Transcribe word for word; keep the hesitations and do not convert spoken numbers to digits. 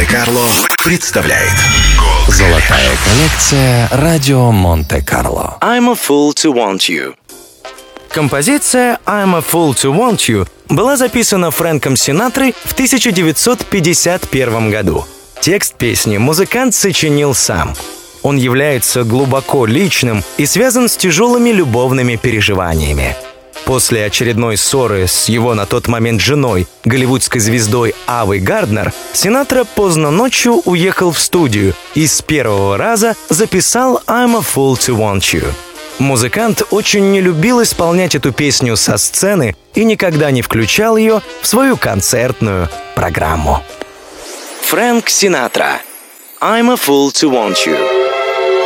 Монте-Карло представляет Золотая коллекция «Радио Монте-Карло». I'm a fool to want you. Композиция «I'm a fool to want you» была записана Фрэнком Синатрой в тысяча девятьсот пятьдесят первом году. Текст песни музыкант сочинил сам. Он является глубоко личным и связан с тяжелыми любовными переживаниями. После очередной ссоры с его на тот момент женой, голливудской звездой Авой Гарднер, Синатра поздно ночью уехал в студию и с первого раза записал «I'm a fool to want you». Музыкант очень не любил исполнять эту песню со сцены и никогда не включал ее в свою концертную программу. Фрэнк Синатра. «I'm a fool to want you».